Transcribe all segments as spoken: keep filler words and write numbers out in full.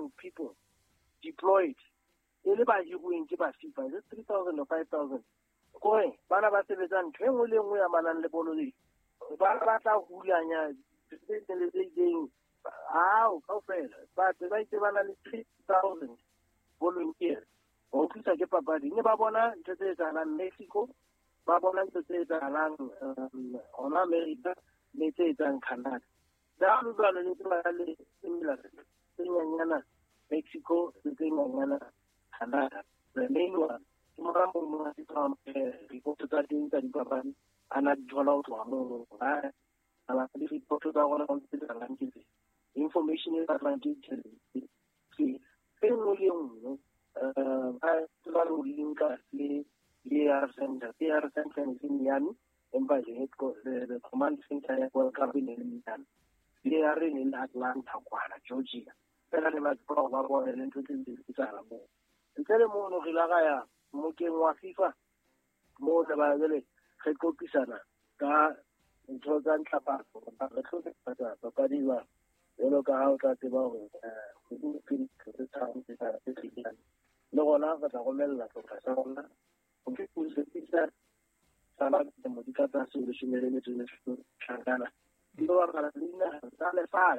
thousand people deployed e le ba hiruweng ke ba FIFA is it three thousand or five thousand kore bana ba sebetsa ntho e nngwe le nngwe ya manang le bolo le ba batla hulanya le ding how kaofela but ba itse bana le three thousand volunteers o tlisa ke papadi ne ba bona ntse tse etsahalang Mexico ba bona ntse tse etsahalang on America le tse etsang Canada da lo ba le tse ba le similar tsenyana Mexico le tsenyana Canada the main one mara mo mo tsa report tsa ding tsa dipapadi ana dithola o tswa mo a ala di report tsa gona go tse tsa ngantse information e advantage ke pero le un a tla lo linka le le R center the R center in Miami embassy headquarters the command center ya World Cup in Miami le ya re in Atlanta kwana Georgia pela le ba pro ba bona le ntse tse tsala mo ntse mo no rilaga ya mo ke wa FIFA mo le ba le re kopisana ka ntho tsa ntlafatso ba re tlhoka patsa papadi ba le ka ha o tla tseba hore go go pele ke tsa go tsa tse le gona ga tla go mella tlhoka sa rona o ke go se pitsa sala de modikata se le shumele le tsone tshangana di ba ba la lina sa le fa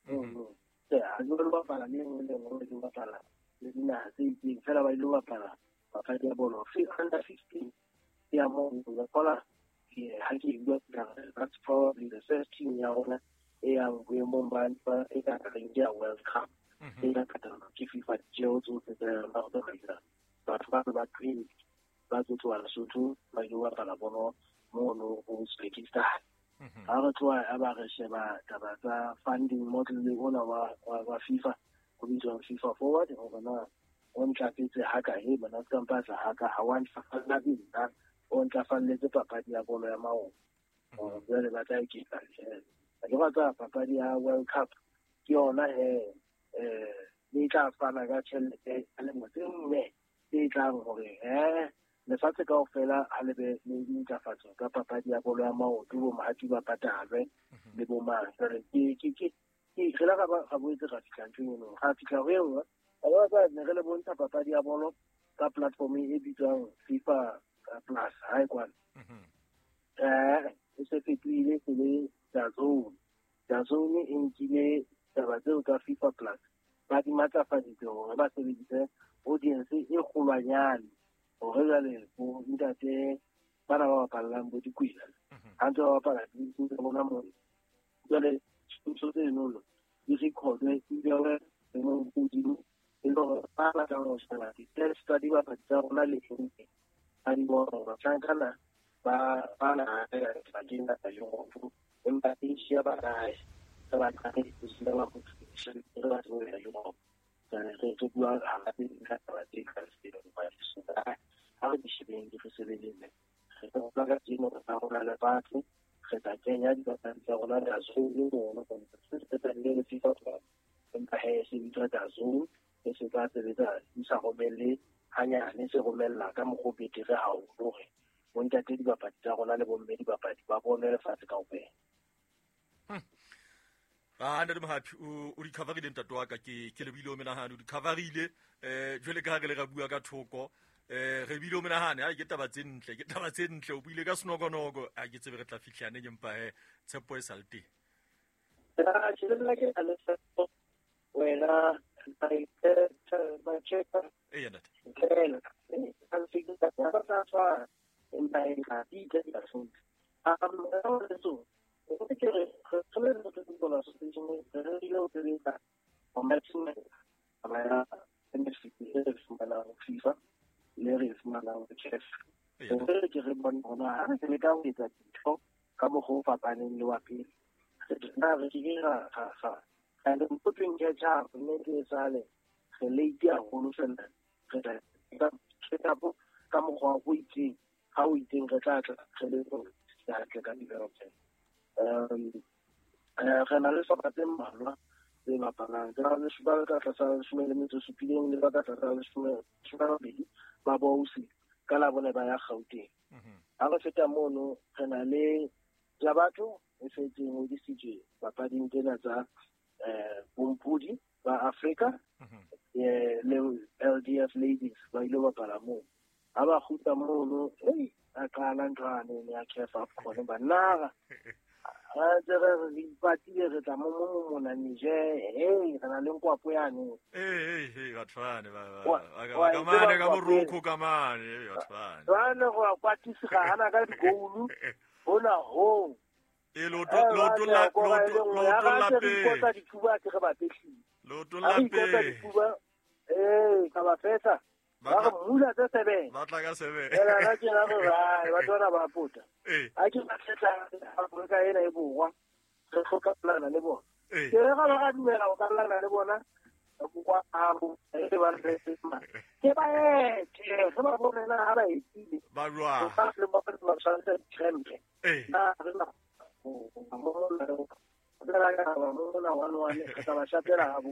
se a go lo ba la le le le le ba la le dina se di fela ba ile ba pala papadi ya bolo under fifteen ya mo go kola ke ha ke bua ka that's probably the first team ya rona e yang go mo mbantsha e ka ka India World Cup e ka ka ke FIFA jeo tso tse ba go ka ba ba ba green ba tso tswa Lesotho ba ile ba pala bolo mo no Uzbekistan ha re tswa a ba re sheba taba tsa funding model le ona wa wa FIFA go bitsa FIFA forward go bona on tlapetse haka he bana ka mpatla haka ha one fafana binda on tlafalletse papadi ya bolo ya mao o bele ba tla iketsa ke ba tsa papadi ya World Cup ke yona he eh le tla fana ka tšhelete le motseng e tla gore eh le fatse ka ofela ha le be le intlafatso ka papadi ya bolo ya mao ke bo mahati ba patalwe le bo mang re ke ke ke ke la ga ba boetse ga fitla ntweng ga fitla go engwe a ba ne re le bontsha papadi ya bolo ka platform e bitswang FIFA Plus ha e kwana eh e se fetile se le Dazone Dazone e nkile taba tseo ka FIFA Plus ba di matlafaditse gore ba sebedise audience e kgolwanyane gore jale bo ntate bana ba bapalang bo dikwila ha ntse ba bapala di tse bona mo jale so tse nolo di recordwe di bewe mo godimo e lo ba ba tla go sala di test study ba tsa rona le ntse a di bona ba tsankana ba ba na ba dinga ta yo go empa e sia ba ga sa ba ka di tsela ba go se re ba go ya yo ka re tso bua ha ba di ka ba di ka se do ba di so da ha di shebeng di se le le re tlo ga ga dino ba rona le batho re tla kenya di ba tsa rona da zo le bona ka se se tla le le FIFA empa he se di tla zo e se tla tsetsa di sa romelle hanyane se romella ka mo go betere ha o hore mo ntate di bapadi tsa rona le bomme di bapadi ba bone le fatse kaofela ba nna mo happy o di coverile ntate wa ka ke ke le bile o menahane o di coverile eh jwele ka ga le ga bua ka thoko eh re bile o menahane ha ke taba tse ntle ke taba tse ntle o buile ka snokonogo a ke tsebe re tla fitlhane empa he tshepo e salte a ke le la ke a le tshepo wena I said my check e ya ntate kela a figure that ba tsa tswa in by ka di ke ya so am so o ke re re le le go la so ke ne re le o le ka o maximum ama en el sitio de la FIFA le re fumana o chef e re ke re bona bona ha ke le ka o etsa ditho ka mo go fapaneng le wa pele na re ke ga ga and the putting your job mme ke sale re le dia go lo fela re tla ka ka bo ka mo go go itse ha o itse re tla tla re le go ya ke ka development um re na le soka tse mmalwa tse bapalang ka le shibala ka tla sa shumele metso supileng le ba ka tla le shumele shumela bedi ba bosi ka la bone ba ya Gauteng ha re feta mono re na le ja batho e fetseng o di sije bapading tsena tsa eh bompudi ba Africa eh le L D F ladies ba ile ba pala mo ha ba khuta mo no hey a qala ntlwane ya kefa khona ba naga a tsere di patile re tla mo mo mo na Niger hey kana le nkwapo yani eh eh bathwane ba ba kamane ka moroko kamane bathwane bana go kwatisi ga ana ka digolu ona ho e lo to lo to la lo to lo to la pe kota di tuba ke ba petsi lo to la pe eh ka ba feta ba go mula tse sebe ba tla ka sebe era ra ke ra go ra ba tsona ba puta eh a ke ba feta ba ka ena e bogwa re tlhoka plana le bona eh ke re ga ba ga dumela go ka plana le bona go kwa a go e ba re tsema ke ba e ke se ba bona na ha ba e tile ba rwa ba le ba ba sa se trempe eh na re na mo na ro ra ga ba mo na wa no ne ka ba shatela ha bo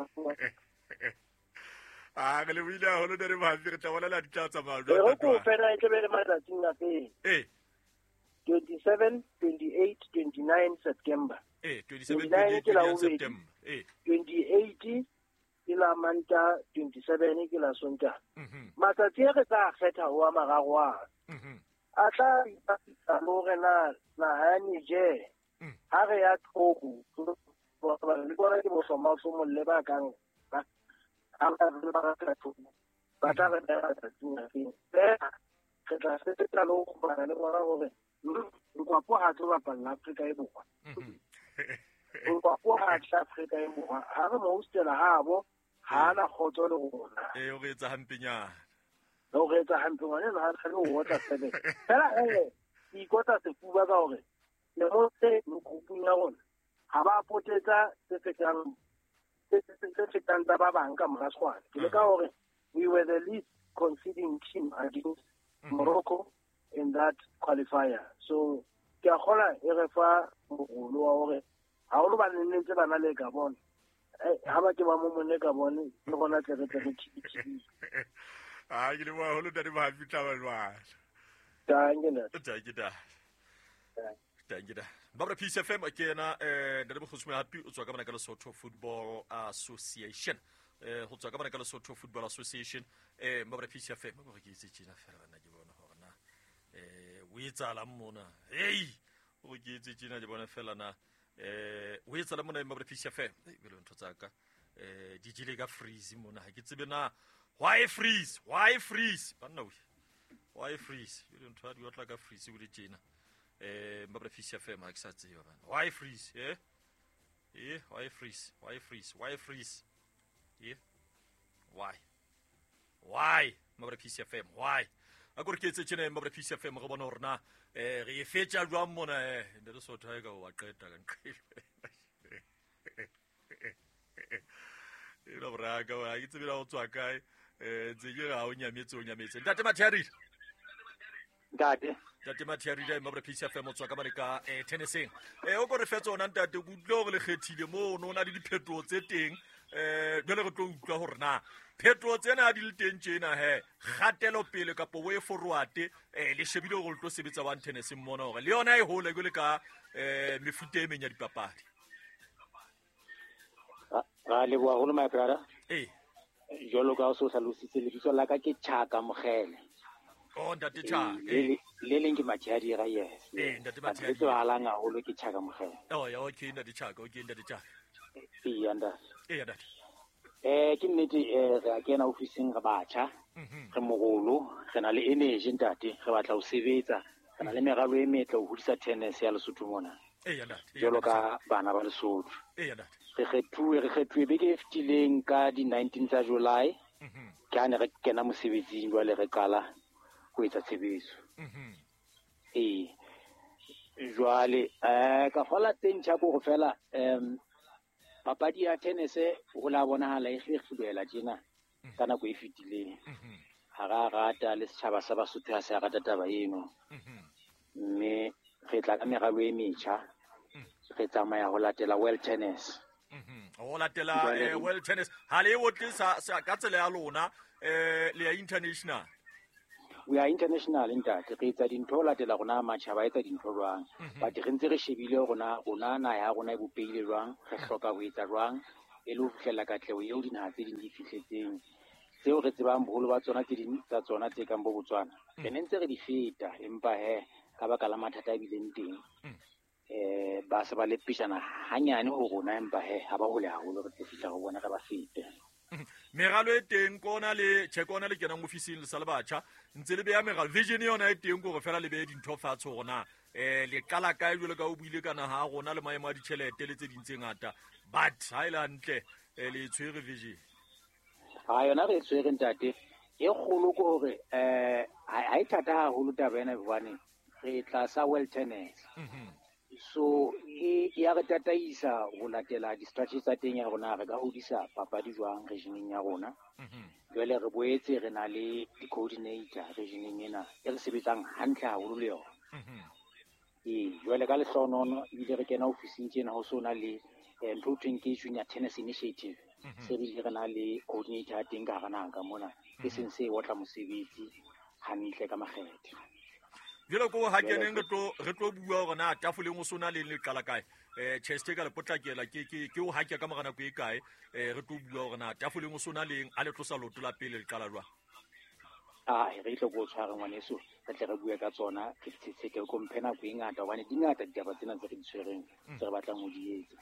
ah ke le buile a holo dere ba fi re tla bona la ditlatsa ma re go go fela e tlebe le matsatsing a pele eh twenty-seven, twenty-eight, twenty-nine September eh twenty-seven twenty-nine ke la twenty-eight bobedi. September eh twenty-eight ke la manta twenty-seven ke la sonta mhm matsatsi a re tla kgetha ho a mararo a mhm a tla ipatisa le hore na na ha Niger ha re ya Togo ba le bona ke bo soma so mo le ba kang ba a ba le ba ka Togo ba tla re tla tsa tsina fe ke tla se tla lo go bana le bona hore nkwa po ha tlo ba la Africa e bokwa nkwa po ha tla Africa e bokwa ha re mo ustela habo ha na khotso le rona eh o retsa hampinyana lo retsa hampe ngwane na ha le o tla sebe fela eh di kota se fuba ka hore le mo se mo kupuna rona ha ba potetsa se fetang se se fetang tsa ba bang ka mora tshwana ke le ka hore we were the least conceding team against Morocco in that qualifier so ke a gola e re fa mogolo wa hore ha o lo ba nne ntse bana le Gabon eh ha ba ke ba mo monne Gabon le gona tle re tle re tshitshi ah ke le wa holo dere ba fitla ba lwa ta ngena ta gida ta gida ba bra Peace F M ke na eh dere bo khusme happy o tswa ka bana ka Lesotho Football Association eh go tswa ka bana ka Lesotho Football Association eh ba bra Peace F M go ke itse tsena fela bana ke bona hore na eh o etsala mona hey o ke itse tsena ke bona fela na eh o etsala mona ba bra Peace F M e bele ntho tsaka eh di jile ka freeze mona ha ke tsebe na why freeze why freeze bana we why freeze bele ntho a di otla ka freeze o di tsena eh ba bra Peace F M ha ke sa tseba bana why freeze eh eh why freeze why freeze why freeze eh why why ba bra Peace F M why a gore ke tsetse tsena ba bra Peace F M go bona hore na eh re e fetsa jwa mona eh nde re so thaya ka wa qeta ka nqile e lo bra ga wa ke tsebela go tswa kae eh tsege ga o nyametse o nyametse ntate Mathiari ntate tate Mathiari dai ba bra Peace F M o tswa ka bana ka eh tenniseng eh o go re fetsa ona ntate go tlo go le kgethile mo no na di diphetho tse teng eh bele go tlo utlwa hore na phetho tsena di le teng tsena he gatelo pele ka po way forward eh le shebile go tlo sebetsa one tennis mmona hore le yona e hole go le ka eh mefuta e menya dipapadi ga le bua go le my brother eh jolo ka so sa lositse le ditso la ka ke Chaka Mogele oh ntate Chaka le le leng ke Mathiari ga yes eh ntate Mathiari le tswa la nga holo ke Chaka Mogele oh ya okay ntate Chaka okay ntate Chaka e yanda eh ntate eh ke nnete eh re a kena ofising ga batjha re mogolo re na le energy ntate re batla o sebetsa re na le meralo e metla o hudisa tennis ya Lesotho mona eh ntate jolo ka bana ba Lesotho eh ntate re kgethuwe re kgethuwe be ke fitileng ka di nineteen tsa July ke ane re kena mosebetsing jwa le re qala go etsa tshebetso eh jwale eh ka fola tentšha go go fela em papadi ya tennis go la bonahala e kgefulela tjena ka nako e fitileng ha ra rata le setjhaba sa Basotho ha se a rata taba eno mme re tla ka meralo e metjha re tsamaya ho latela world tennis o latela eh world tennis ha le o tlisa sa ka tsela ya lona eh le ya international we are international ntate re etsa dintho latela rona matjha ba etsa dintho jwang ba di rentse re shebile rona rona na ya rona e bopeile jwang re hloka go etsa jwang e le ho fihlella katleho eo dinaha tse ding di fihletseng tseo re tsebang boholo ba tsona tse ding tsa tsona tse kang bo Botswana re ne ntse re di feta empa he ka baka la mathata a bileng teng eh ba se ba le pishana hanyane ho rona empa he ha ba hole haholo re tse fihla ho bona re ba fete meralo e teng kona le tshekona le kenang ofising le sa le batjha ntse le beya meralo vision yona e teng go re fela le be dintho fatshe gona eh le kala ka e jole ka o buile kana ha gona le maemo a ditšhelete le tse ding tse ngata but ha ile hantle le tshwere vision ha yona re tshwere ntate e kgolo ko hore eh ha e thata haholo taba ena bone re tla sa well tennis so e ya re tataisa ho latela di-strategy tsa teng ya rona re ka hodisa papadi jwang regioneng ya rona jwale re boetse re na le di-coordinator regioneng ena e re sebetsang hantle haholo le yona ee jwale ka lehlonono ebile re kena ofising tjena ho sona le ntho thweng ke junior tennis initiative se re na le coordinator teng ka hara naha ka mona ke seng se otla mosebetsi hantle ka makgethe jelo ko ha keneng re tlo re tlo bua hore na tafoleng o sona le le qala kae eh cheste ka le potlakela ke ke ke o hakya ka magana go e kae eh re tlo bua hore na tafoleng o sona le a le tlosa loto la pele le qala jwa ah re tlo go tshwara ngwaneso re tle re bua ka tsona ke tsetse ke go mphena go ingata bana di ngata ditaba tsena tse re di tshwereng tse re batlang ho di etsa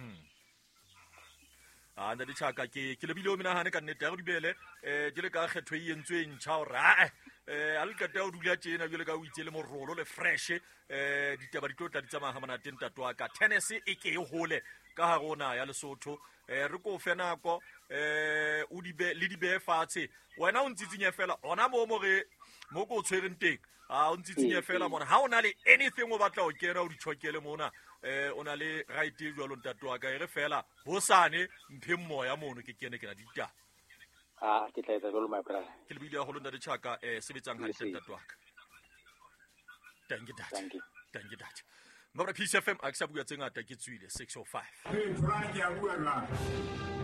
ah nda ditshaka ke ke lebile o menahane ka nnete ya go dibele eh jele ka kgetho e entsweng tshao ra eh a le ka tao dula tjena jele ka o itse le morolo le fresh eh ditaba di tlo tla di tsamaya mana teng tatwa ka tennis e ke e hole ka ha rona ya Lesotho eh re ko fena ko eh o dibe le dibe fatshe wena o ntshitsinye fela ona mo mo re mo go tshwereng teng a o ntshitsinye fela mona ha ona le anything o batla o kena o di tshokele mona eh ona le right e jwalo ntatwa ka re fela hosane mphe moya mono ke kene ke na dita ah ke tla etsa jalo my brother ke le bile go lona le tshaka eh sebetsang ha ntatwa ka thank you dad thank you thank you dad Mara P C F M a ke sa bua tse ngata ke tswile six oh five